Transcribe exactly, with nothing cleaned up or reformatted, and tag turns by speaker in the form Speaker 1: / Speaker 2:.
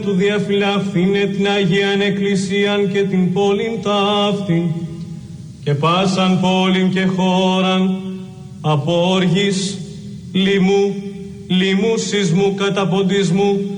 Speaker 1: τούτου διαφυλαχθήνε την Αγίαν Εκκλησίαν και την πόλην ταύτην και πάσαν πόλην και χώραν από όργης, λοιμού, λοιμού, σεισμού, καταποντισμού